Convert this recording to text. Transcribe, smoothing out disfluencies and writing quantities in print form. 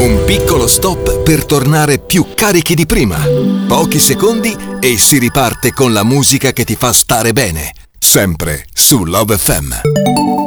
Un piccolo stop per tornare più carichi di prima. Pochi secondi e si riparte con la musica che ti fa stare bene. Sempre su Love FM.